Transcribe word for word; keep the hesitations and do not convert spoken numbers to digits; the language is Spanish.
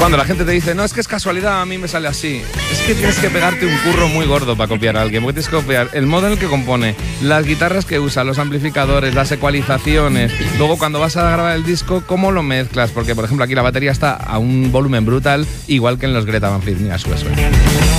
Cuando la gente te dice, no, es que es casualidad, a mí me sale así. Es que tienes que pegarte un curro muy gordo para copiar a alguien, porque tienes que copiar el modo en el que compone, las guitarras que usa, los amplificadores, las ecualizaciones. Luego, cuando vas a grabar el disco, cómo lo mezclas, porque, por ejemplo, aquí la batería está a un volumen brutal, igual que en los Greta Van Fleet. Mira, sube, sube.